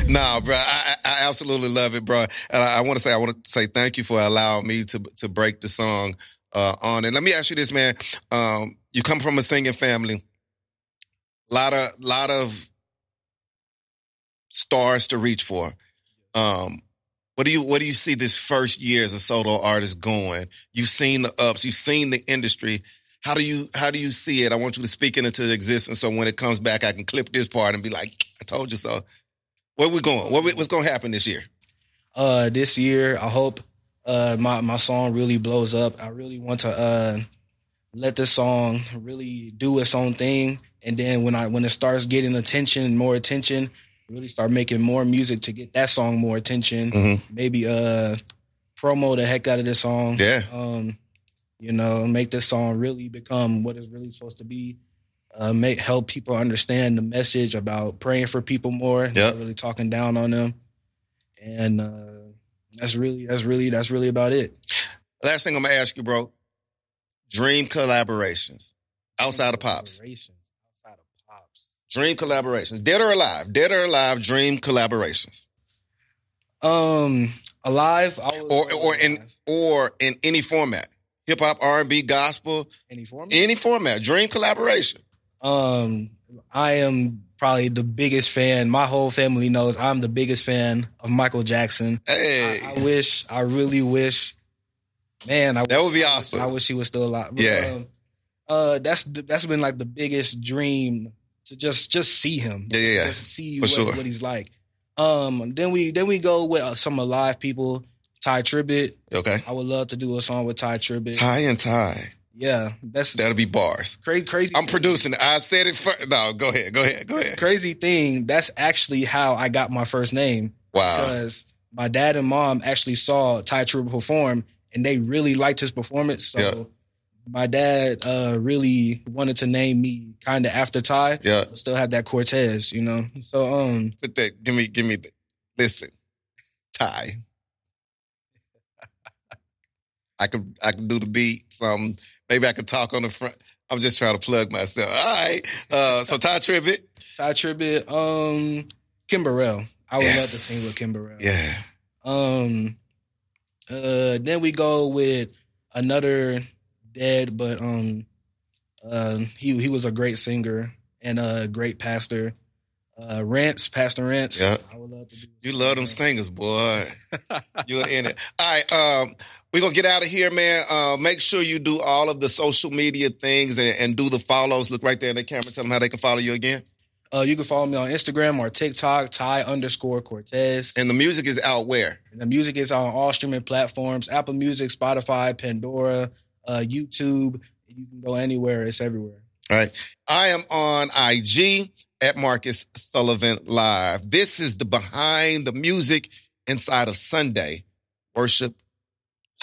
Nah, bro, I absolutely love it, bro. And I want to say thank you for allowing me to break the song on. And let me ask you this, man. You come from a singing family. Lot of stars to reach for. What do you see this first year as a solo artist going? You've seen the ups, you've seen the industry. How do you see it? I want you to speak it into existence so when it comes back, I can clip this part and be like, I told you so. Where we going? What's going to happen this year? This year, I hope my song really blows up. I really want to let this song really do its own thing, and then when it starts getting more attention, really start making more music to get that song more attention. Mm-hmm. Maybe promo the heck out of this song. Yeah. Make this song really become what it's really supposed to be. Help people understand the message about praying for people more, not really talking down on them, and that's really about it. Last thing I'm gonna ask you, bro: dream collaborations outside of Pops. Dream collaborations, dead or alive. Dream collaborations. Alive, or in any format, hip hop, R&B, gospel, any format. Dream collaboration. I am probably the biggest fan. My whole family knows I'm the biggest fan of Michael Jackson. Hey, I really wish, man. That would be awesome. I wish he was still alive. But, that's been like the biggest dream to just see him. Yeah. Just see what he's like. Then we go with some alive people. Ty Tribbett. Okay. I would love to do a song with Ty Tribbett. Ty. Yeah, that'll be bars. Crazy. I'm producing it. I said it first. No, go ahead. Crazy thing. That's actually how I got my first name. Wow. Because my dad and mom actually saw Ty Tribbett perform, and they really liked his performance. So my dad really wanted to name me kind of after Ty. Yeah. But still have that Cortez, So put that. Give me. Listen, Ty. I could do the beat. Maybe I could talk on the front. I'm just trying to plug myself. All right. So Ty Tribbett. Kim Burrell. I would love to sing with Kim Burrell. Yeah. Then we go with another dead, but he was a great singer and a great pastor. Pastor Rance. Yeah. I would love to do. You love them singers, boy. You're in it. All right. We're going to get out of here, man. Make sure you do all of the social media things and do the follows. Look right there in the camera. Tell them how they can follow you again. You can follow me on Instagram or TikTok, Ty_Cortez. And the music is out where? And the music is on all streaming platforms, Apple Music, Spotify, Pandora, YouTube. You can go anywhere. It's everywhere. All right. I am on IG at Marcus Sullivan Live. This is the behind the music inside of Sunday Worship